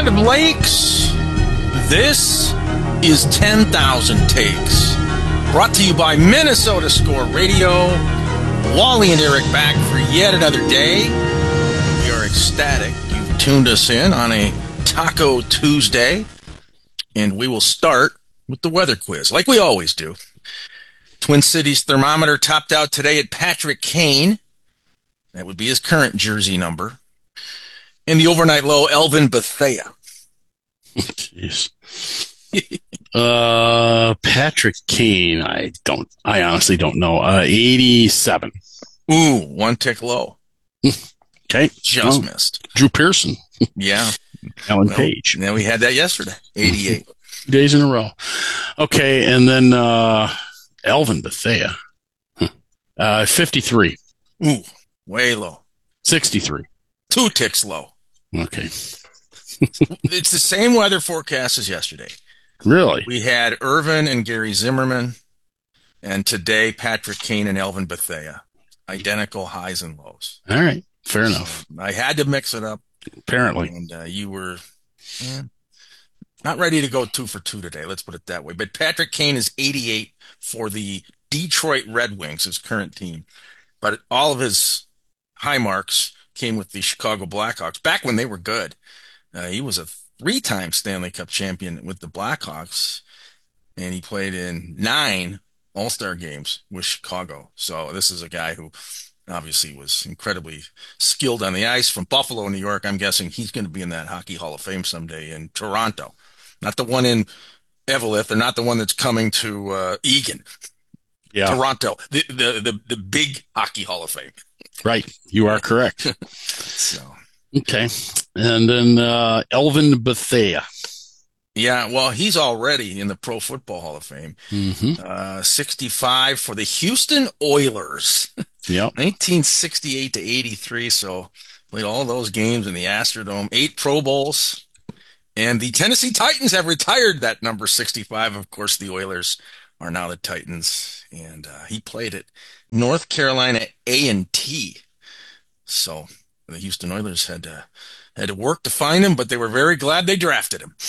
of lakes. This is 10,000 Takes. Brought to you by Minnesota Score Radio. Wally and Eric back for yet another day. We are ecstatic you've tuned us in on a Taco Tuesday. And we will start with the weather quiz, like we always do. Twin Cities thermometer topped out today at Patrick Kane. That would be his current jersey number. And the overnight low, Elvin Bethea. Jeez. Patrick Kane, I honestly don't know. 87. Ooh, one tick low. Okay. Just missed. Drew Pearson. Yeah. Alan Page. Now we had that yesterday. 88. 2 days in a row. Okay, and then Elvin Bethea. 53. Ooh, way low. 63. 2 ticks low. Okay. It's the same weather forecast as yesterday. Really? We had Irvin and Gary Zimmerman, and today Patrick Kane and Elvin Bethea. Identical highs and lows. All right. Fair enough. I had to mix it up. Apparently. And you were not ready to go 2 for 2 today, let's put it that way. But Patrick Kane is 88 for the Detroit Red Wings, his current team. But all of his high marks came with the Chicago Blackhawks back when they were good. He was a 3-time Stanley Cup champion with the Blackhawks, and he played in 9 All-Star games with Chicago. So this is a guy who obviously was incredibly skilled on the ice from Buffalo, New York. I'm guessing he's going to be in that Hockey Hall of Fame someday in Toronto. Not the one in Eveleth, or not the one that's coming to Egan. Yeah. Toronto, the big Hockey Hall of Fame. Right. You are correct. So. Okay. And then Elvin Bethea. Yeah, well, he's already in the Pro Football Hall of Fame. Mm-hmm. 65 for the Houston Oilers. Yep. 1968 to 83, so played all those games in the Astrodome. 8 Pro Bowls. And the Tennessee Titans have retired that number 65. Of course, the Oilers are now the Titans. And he played at North Carolina A&T. So the Houston Oilers had to work to find him, but they were very glad they drafted him.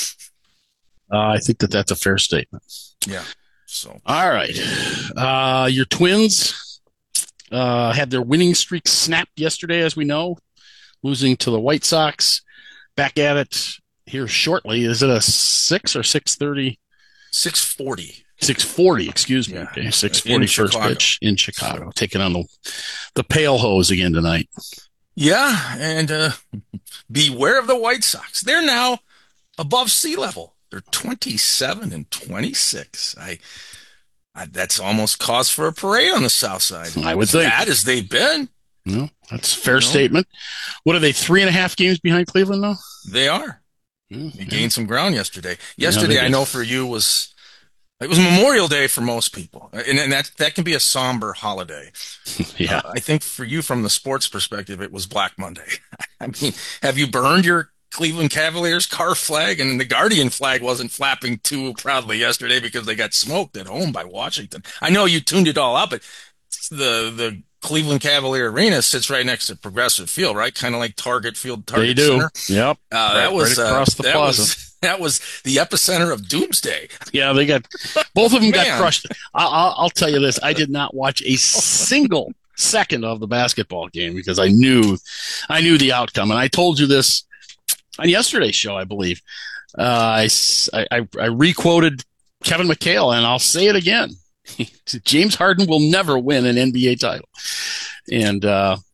I think that's a fair statement. Yeah. So. All right. Your Twins had their winning streak snapped yesterday, as we know, losing to the White Sox. Back at it here shortly. Is it a 6 or 6:30? 6:40. 6:40, excuse me. Yeah. Okay, 6:40 first pitch in Chicago. So. Taking on the Pale Hose again tonight. Yeah, and beware of the White Sox. They're now above sea level. They're 27 and 26. That's almost cause for a parade on the south side. I would think. As bad as they've been. No, that's a fair statement. What are they, 3.5 games behind Cleveland now? They are. They gained some ground yesterday. I know for you it was Memorial Day for most people, and that can be a somber holiday. Yeah, I think for you, from the sports perspective, it was Black Monday. I mean, have you burned your Cleveland Cavaliers car flag? And the Guardian flag wasn't flapping too proudly yesterday because they got smoked at home by Washington. I know you tuned it all up, but the Cleveland Cavalier Arena sits right next to Progressive Field, right? Kind of like Target Field. Target they do. Center. Yep. That was right across the plaza. That was the epicenter of doomsday. Yeah, they got both of them got crushed. I'll tell you this: I did not watch a single second of the basketball game because I knew the outcome, and I told you this on yesterday's show, I believe. I requoted Kevin McHale, and I'll say it again: James Harden will never win an NBA title, and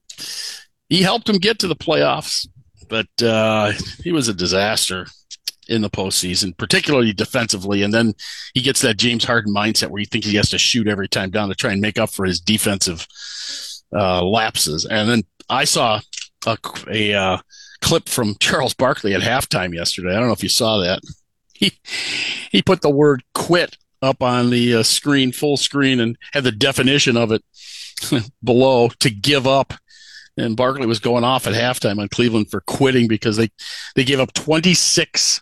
he helped him get to the playoffs, but he was a disaster in the postseason, particularly defensively. And then he gets that James Harden mindset where he thinks he has to shoot every time down to try and make up for his defensive lapses. And then I saw a clip from Charles Barkley at halftime yesterday. I don't know if you saw that. He put the word quit up on the screen, full screen, and had the definition of it below, to give up. And Barkley was going off at halftime on Cleveland for quitting because they gave up 26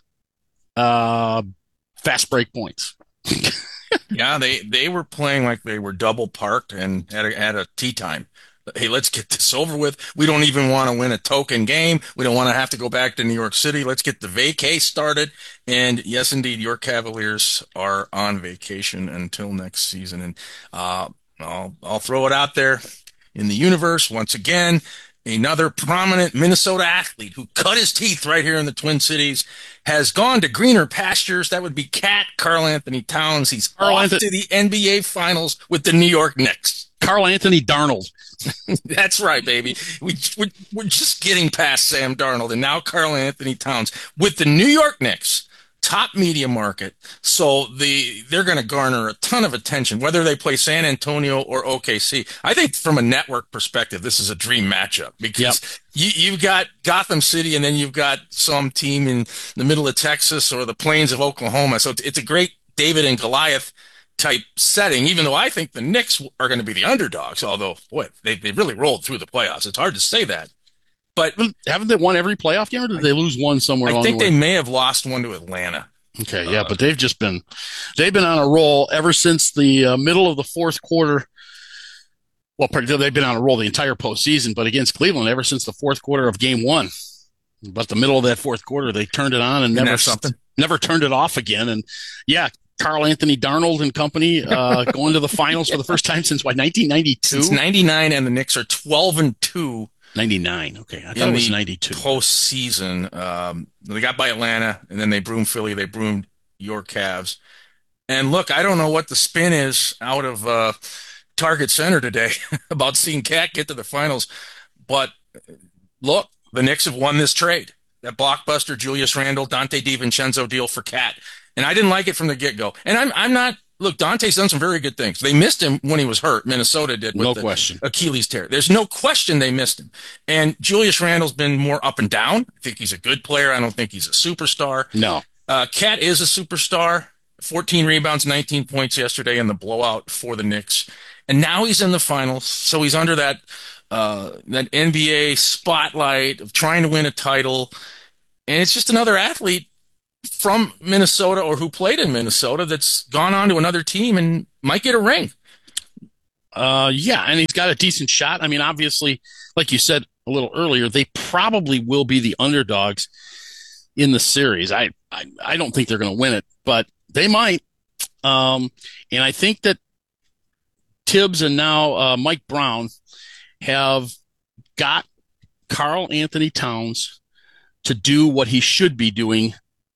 fast break points. Yeah, they were playing like they were double parked and had a tea time Hey, let's get this over with. We don't even want to win a token game. We don't want to have to go back to New York City. Let's get the vacay started. And yes, indeed, your Cavaliers are on vacation until next season. And I'll throw it out there in the universe once again. Another prominent Minnesota athlete who cut his teeth right here in the Twin Cities has gone to greener pastures. That would be Cat Karl-Anthony Towns. He's off to the NBA Finals with the New York Knicks. Karl-Anthony Darnold. That's right, baby. We're just getting past Sam Darnold and now Karl-Anthony Towns with the New York Knicks, top media market. So they're going to garner a ton of attention, whether they play San Antonio or OKC. I think from a network perspective, this is a dream matchup because you've got Gotham City and then you've got some team in the middle of Texas or the plains of Oklahoma. So it's a great David and Goliath type setting, even though I think the Knicks are going to be the underdogs, although, boy, they really rolled through the playoffs. It's hard to say that. But haven't they won every playoff game, or did they lose one somewhere along the way? I think they may have lost one to Atlanta. Okay, yeah, but they've been on a roll ever since the middle of the fourth quarter. Well, they've been on a roll the entire postseason, but against Cleveland, ever since the fourth quarter of game one. But the middle of that fourth quarter, they turned it on and never turned it off again. And yeah, Karl-Anthony Darnold and company going to the finals for the first time since, 1992? Since 99, and the Knicks are 12-2. 99, okay. I thought it was 92. Postseason. They got by Atlanta, and then they broomed Philly. They broomed your Cavs. And look, I don't know what the spin is out of Target Center today about seeing Cat get to the finals. But look, the Knicks have won this trade. That blockbuster Julius Randle, Dante DiVincenzo deal for Cat. And I didn't like it from the get-go. And I'm not, look, Dante's done some very good things. They missed him when he was hurt. Minnesota did with the Achilles tear. There's no question they missed him. And Julius Randle's been more up and down. I think he's a good player. I don't think he's a superstar. No. Cat is a superstar. 14 rebounds, 19 points yesterday in the blowout for the Knicks. And now he's in the finals. So he's under that NBA spotlight of trying to win a title. And it's just another athlete from Minnesota or who played in Minnesota that's gone on to another team and might get a ring. Yeah, and he's got a decent shot. I mean, obviously, like you said a little earlier, they probably will be the underdogs in the series. I don't think they're going to win it, but they might. And I think that Tibbs and now Mike Brown have got Karl-Anthony Towns to do what he should be doing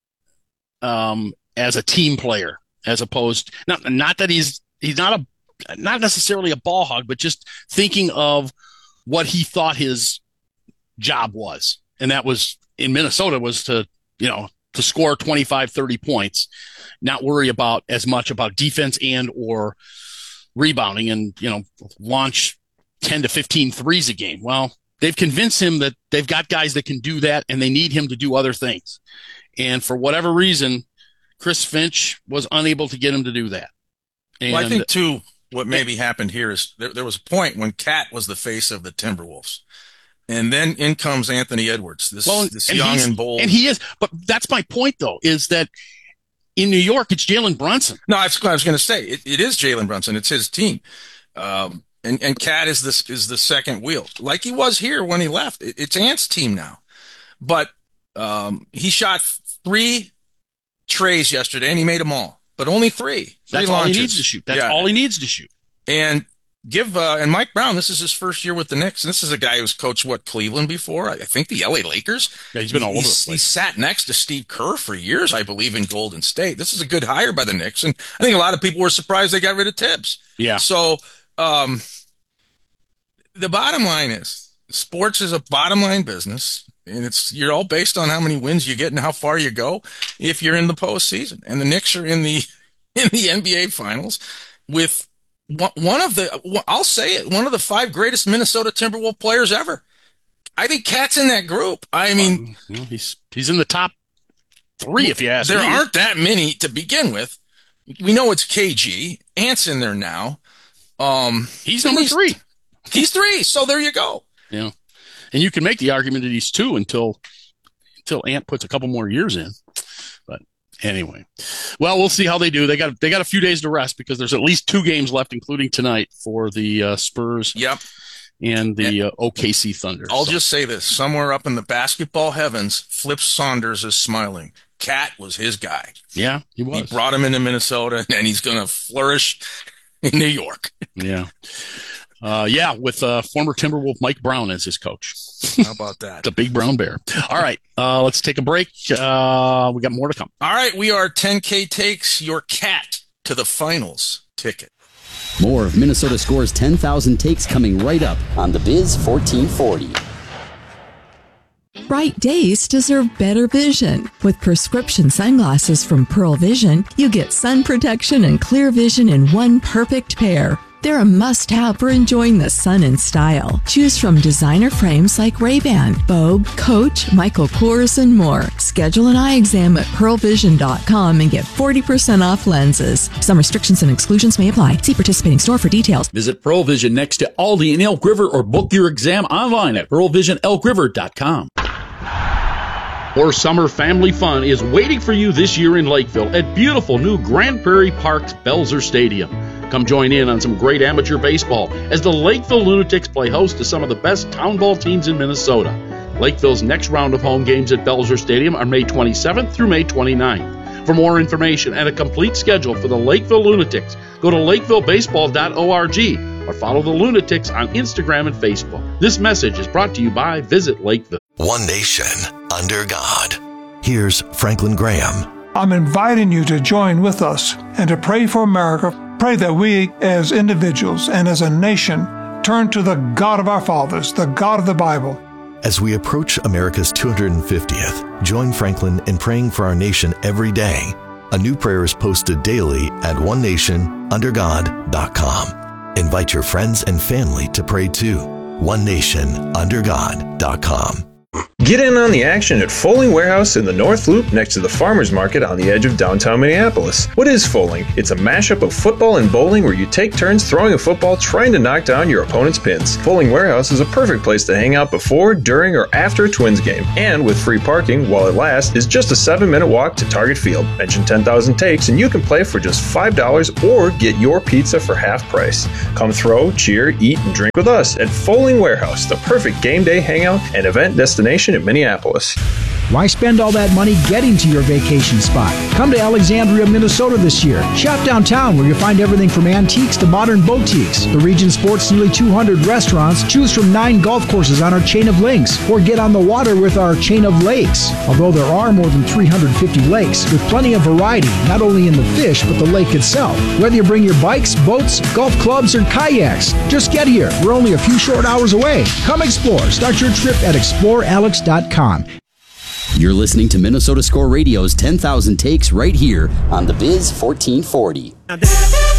as a team player, as opposed not that he's not necessarily a ball hog, but just thinking of what he thought his job was. And that was in Minnesota was to score 25, 30 points, not worry about as much about defense and or rebounding and, launch 10 to 15 threes a game. Well, they've convinced him that they've got guys that can do that and they need him to do other things. And for whatever reason, Chris Finch was unable to get him to do that. And I think, too, what maybe happened here is there was a point when Cat was the face of the Timberwolves. And then in comes Anthony Edwards, this young and bold. And he is. But that's my point, though, is that in New York, it's Jalen Brunson. No, I was going to say, it is Jalen Brunson. It's his team. And Cat is the second wheel, like he was here when he left. It's Ant's team now. But he shot 3 trays yesterday, and he made them all, but only 3. That's all he needs to shoot. That's all he needs to shoot. And and Mike Brown, this is his first year with the Knicks. And this is a guy who's coached Cleveland before. I think the LA Lakers. Yeah, he's been all over the place. He sat next to Steve Kerr for years, I believe, in Golden State. This is a good hire by the Knicks, and I think a lot of people were surprised they got rid of Tibbs. Yeah. So the bottom line is, sports is a bottom line business. And you're all based on how many wins you get and how far you go if you're in the postseason. And the Knicks are in the NBA Finals with one of the 5 greatest Minnesota Timberwolves players ever. I think Cat's in that group. I mean, he's in the top 3 if you ask me. There aren't that many to begin with. We know it's KG. Ant's in there now. He's number 3. He's 3. So there you go. Yeah. And you can make the argument that he's 2 until Ant puts a couple more years in. But anyway, well, we'll see how they do. They got a few days to rest because there's at least 2 games left, including tonight for the Spurs. Yep. and the OKC Thunder. I'll just say this. Somewhere up in the basketball heavens, Flip Saunders is smiling. Cat was his guy. Yeah, he was. He brought him into Minnesota, and he's going to flourish in New York. Yeah. With former Timberwolf Mike Brown as his coach. How about that? The big brown bear. All right, let's take a break. We got more to come. All right, we are 10K Takes your cat to the finals ticket. More of Minnesota Score's 10,000 takes coming right up on The Biz 1440. Bright days deserve better vision. With prescription sunglasses from Pearl Vision, you get sun protection and clear vision in one perfect pair. They're a must-have for enjoying the sun in style. Choose from designer frames like Ray-Ban, Vogue, Coach, Michael Kors, and more. Schedule an eye exam at pearlvision.com and get 40% off lenses. Some restrictions and exclusions may apply. See participating store for details. Visit Pearl Vision next to Aldi in Elk River or book your exam online at pearlvisionelkriver.com. More summer family fun is waiting for you this year in Lakeville at beautiful new Grand Prairie Park's Belzer Stadium. Come join in on some great amateur baseball as the Lakeville Lunatics play host to some of the best town ball teams in Minnesota. Lakeville's next round of home games at Belzer Stadium are May 27th through May 29th. For more information and a complete schedule for the Lakeville Lunatics, go to lakevillebaseball.org or follow the Lunatics on Instagram and Facebook. This message is brought to you by Visit Lakeville. One nation under God. Here's Franklin Graham. I'm inviting you to join with us and to pray for America. Pray that we as individuals and as a nation turn to the God of our fathers, the God of the Bible. As we approach America's 250th, join Franklin in praying for our nation every day. A new prayer is posted daily at onenationundergod.com. Invite your friends and family to pray too. onenationundergod.com. Get in on the action at Foaling Warehouse in the North Loop next to the Farmers Market on the edge of downtown Minneapolis. What is Foaling? It's a mashup of football and bowling where you take turns throwing a football trying to knock down your opponent's pins. Foaling Warehouse is a perfect place to hang out before, during, or after a Twins game. And with free parking while it lasts, is just a 7-minute walk to Target Field. Mention 10,000 takes and you can play for just $5 or get your pizza for half price. Come throw, cheer, eat, and drink with us at Foaling Warehouse, the perfect game day hangout and event destination in Minneapolis. Why spend all that money getting to your vacation spot? Come to Alexandria, Minnesota this year. Shop downtown where you'll find everything from antiques to modern boutiques. The region sports nearly 200 restaurants. Choose from 9 golf courses on our chain of links or get on the water with our chain of lakes. Although there are more than 350 lakes with plenty of variety, not only in the fish but the lake itself. Whether you bring your bikes, boats, golf clubs, or kayaks, just get here. We're only a few short hours away. Come explore. Start your trip at explorealex.com. You're listening to Minnesota Score Radio's 10,000 takes right here on The Biz 1440.